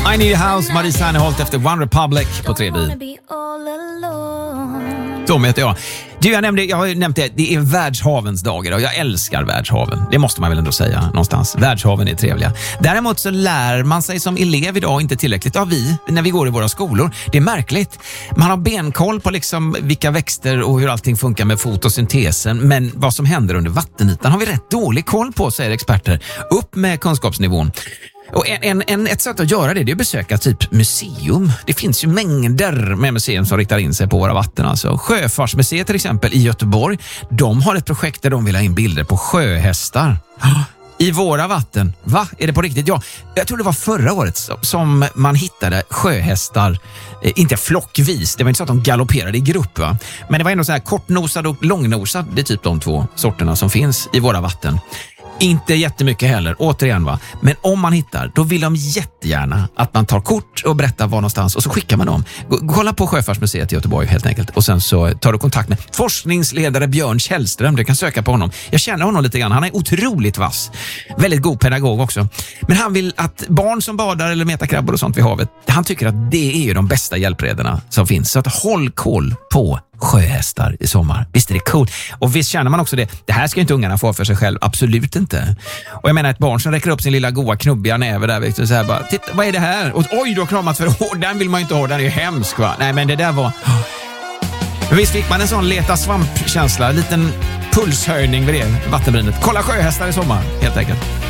I Need a House, Marie Serneholt efter One Republic på 3B. Tom heter jag. Jag har nämnt det är världshavens dag idag. Jag älskar världshaven. Det måste man väl ändå säga någonstans. Världshaven är trevliga. Däremot så lär man sig som elev idag inte tillräckligt av när vi går i våra skolor. Det är märkligt. Man har benkoll på liksom vilka växter och hur allting funkar med fotosyntesen. Men vad som händer under vattenytan har vi rätt dålig koll på, säger experter. Upp med kunskapsnivån. Och ett sätt att göra det är att besöka typ museum. Det finns ju mängder med museum som riktar in sig på våra vatten. Alltså. Sjöfartsmuseet till exempel i Göteborg, de har ett projekt där de vill ha in bilder på sjöhästar. I våra vatten. Va? Är det på riktigt? Ja, jag tror det var förra året som man hittade sjöhästar, inte flockvis, det var inte så att de galopperade i grupp, va? Men det var ändå så här kortnosad och långnosad, det är typ de två sorterna som finns i våra vatten. Inte jättemycket heller, återigen va. Men om man hittar, då vill de jättegärna att man tar kort och berättar var någonstans och så skickar man dem. Kolla på Sjöfartsmuseet i Göteborg helt enkelt. Och sen så tar du kontakt med forskningsledare Björn Källström. Du kan söka på honom. Jag känner honom lite grann. Han är otroligt vass. Väldigt god pedagog också. Men han vill att barn som badar eller metakrabbor och sånt vid havet, han tycker att det är ju de bästa hjälpredorna som finns. Så att håll koll på sjöhästar i sommar. Visst är det coolt? Och visst känner man också det. Det här ska inte ungarna få för sig själv. Absolut inte. Och jag menar ett barn som räcker upp sin lilla goa knubbiga näve där, vet du, så här bara, titta, vad är det här? Och oj, du har kramat för hård. Den vill man ju inte ha. Den är ju hemsk, va? Nej, men det där var... Men visst fick man en sån leta svampkänsla. En liten pulshöjning vid det vattenbrynet. Kolla sjöhästar i sommar, helt enkelt.